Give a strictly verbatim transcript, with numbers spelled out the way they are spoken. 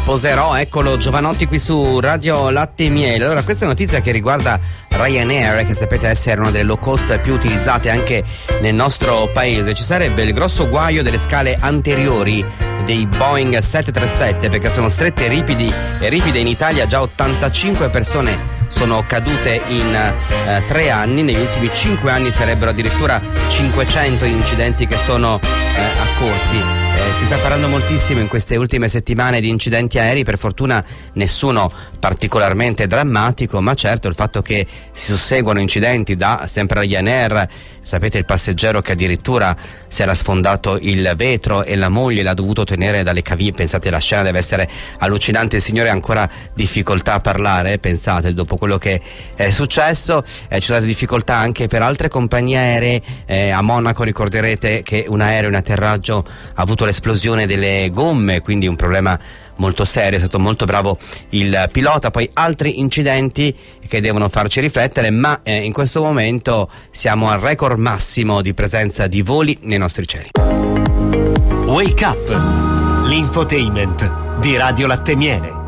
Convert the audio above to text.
Poserò, eccolo Giovanotti qui su Radio Latte e Miele. Allora, questa è una notizia che riguarda Ryanair, che sapete essere una delle low cost più utilizzate anche nel nostro paese. Ci sarebbe il grosso guaio delle scale anteriori dei Boeing sette trentasette, perché sono strette e ripidi e ripide in Italia. Già ottantacinque persone sono cadute in eh, tre anni. Negli ultimi cinque anni sarebbero addirittura cinquecento incidenti che sono eh, accorsi. Eh, si sta parlando moltissimo in queste ultime settimane di incidenti aerei, per fortuna nessuno particolarmente drammatico, ma certo il fatto che si susseguono incidenti da sempre Ryanair, sapete il passeggero che addirittura si era sfondato il vetro e la moglie l'ha dovuto tenere dalle caviglie, pensate la scena deve essere allucinante, il signore ha ancora difficoltà a parlare, pensate dopo quello che è successo. Eh, ci sono state difficoltà anche per altre compagnie aeree, eh, a Monaco ricorderete che un aereo in atterraggio ha avuto l'esplosione delle gomme, quindi un problema molto serio, è stato molto bravo il pilota. Poi altri incidenti che devono farci riflettere, ma eh, in questo momento siamo al record massimo di presenza di voli nei nostri cieli. Wake Up, l'infotainment di Radio Latte e Miele.